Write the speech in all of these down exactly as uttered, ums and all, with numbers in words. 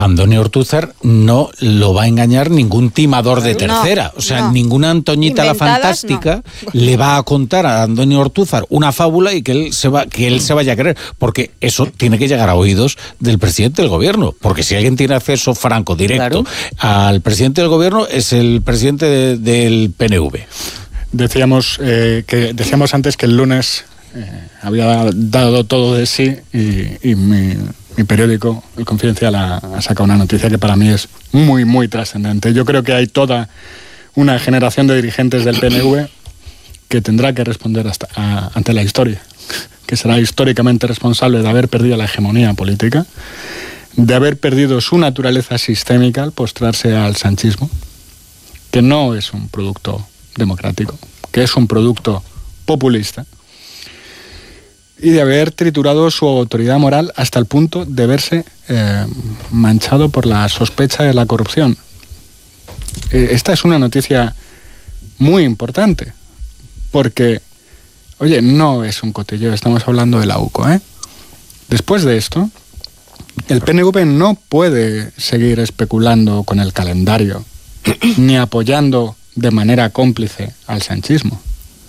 Antonio Ortúzar no lo va a engañar ningún timador de tercera. No, o sea, no. ninguna Antoñita la Fantástica no. le va a contar a Antonio Ortúzar una fábula y que él se va, que él se vaya a creer, porque eso tiene que llegar a oídos del presidente del gobierno, porque si alguien tiene acceso franco, directo, claro. al presidente del gobierno, es el presidente de, del P N V. Decíamos, eh, que, decíamos antes que el lunes eh, había dado todo de sí y, y mi... Mi periódico, El Confidencial, ha, ha sacado una noticia que para mí es muy, muy trascendente. Yo creo que hay toda una generación de dirigentes del P N V que tendrá que responder hasta, a, ante la historia, que será históricamente responsable de haber perdido la hegemonía política, de haber perdido su naturaleza sistémica al postrarse al sanchismo, que no es un producto democrático, que es un producto populista, y de haber triturado su autoridad moral hasta el punto de verse eh, manchado por la sospecha de la corrupción. Eh, esta es una noticia muy importante, porque, oye, no es un cotilleo, estamos hablando de la U C O, ¿eh? Después de esto, el P N V no puede seguir especulando con el calendario, ni apoyando de manera cómplice al sanchismo.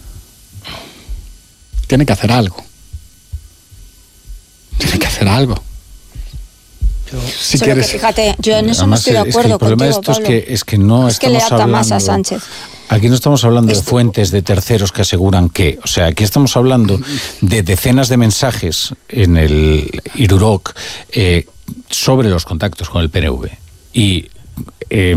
Tiene que hacer algo. Tiene que hacer algo. Yo, si quieres... que, fíjate, yo en eso Además, no estoy de acuerdo es que el problema contigo, de esto Pablo. es que, es que no es estamos que le ata hablando... más a Sánchez. Aquí no estamos hablando esto... de fuentes de terceros que aseguran que... O sea, aquí estamos hablando de decenas de mensajes en el Iruroc eh, sobre los contactos con el P N V. Y eh,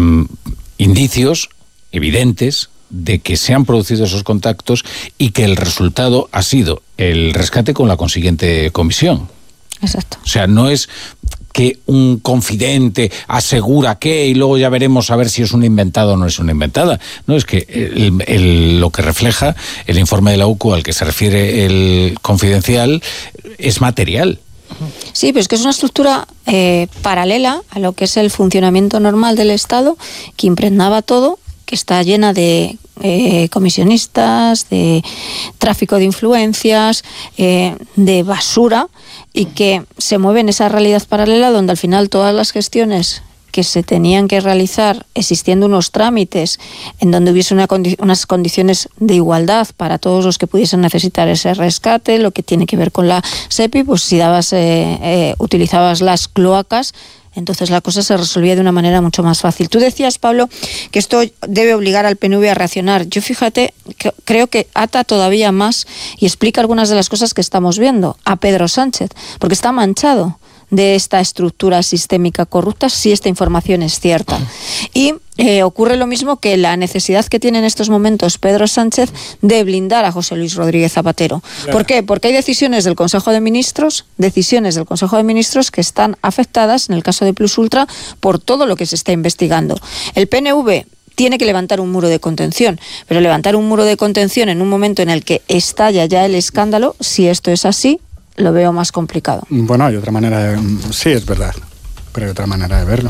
indicios evidentes de que se han producido esos contactos y que el resultado ha sido el rescate con la consiguiente comisión. Exacto. O sea, no es que un confidente asegura que y luego ya veremos a ver si es una inventada o no es una inventada. No, es que el, el, lo que refleja el informe de la U C O al que se refiere el Confidencial es material. Sí, pero es que es una estructura eh, paralela a lo que es el funcionamiento normal del Estado, que impregnaba todo, que está llena de eh, comisionistas, de tráfico de influencias, eh, de basura, y que se mueve en esa realidad paralela donde al final todas las gestiones que se tenían que realizar existiendo unos trámites en donde hubiese una condi- unas condiciones de igualdad para todos los que pudiesen necesitar ese rescate, lo que tiene que ver con la SEPI, pues si dabas, eh, eh, utilizabas las cloacas, entonces la cosa se resolvía de una manera mucho más fácil. Tú decías, Pablo, que esto debe obligar al P N V a reaccionar. Yo, fíjate, que creo que ata todavía más y explica algunas de las cosas que estamos viendo a Pedro Sánchez, porque está manchado de esta estructura sistémica corrupta si esta información es cierta. Y eh, ocurre lo mismo que la necesidad que tiene en estos momentos Pedro Sánchez de blindar a José Luis Rodríguez Zapatero. Claro. ¿Por qué? Porque hay decisiones del Consejo de Ministros, decisiones del Consejo de Ministros que están afectadas, en el caso de Plus Ultra, por todo lo que se está investigando. El P N V tiene que levantar un muro de contención, pero levantar un muro de contención en un momento en el que estalla ya el escándalo, si esto es así, lo veo más complicado. Bueno, hay otra manera de... Sí, es verdad, pero hay otra manera de verlo.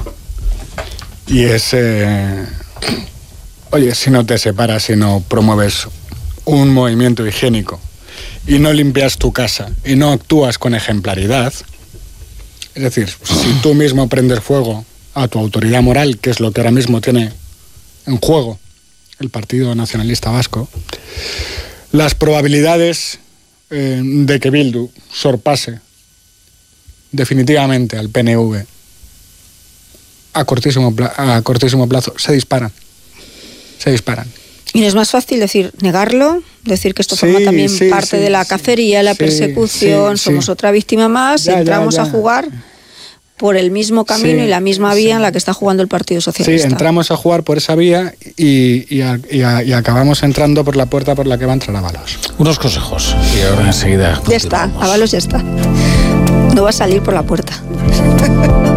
Y es... Eh, oye, si no te separas, si no promueves un movimiento higiénico y no limpias tu casa y no actúas con ejemplaridad, es decir, si tú mismo prendes fuego a tu autoridad moral, que es lo que ahora mismo tiene en juego el Partido Nacionalista Vasco, las probabilidades... Eh, de que Bildu sorpase definitivamente al P N V a cortísimo, pla- a cortísimo plazo se disparan. Se disparan. Y no es más fácil decir, negarlo, decir que esto sí, forma también sí, parte sí, de la sí, cacería, la sí, persecución, sí, somos sí. otra víctima más, ya, y entramos ya, ya. a jugar por el mismo camino sí, y la misma vía sí. en la que está jugando el Partido Socialista. Sí, entramos a jugar por esa vía y, y, a, y, a, y acabamos entrando por la puerta por la que va a entrar Ábalos. Unos consejos y ahora enseguida ya está, Ábalos ya está. No va a salir por la puerta.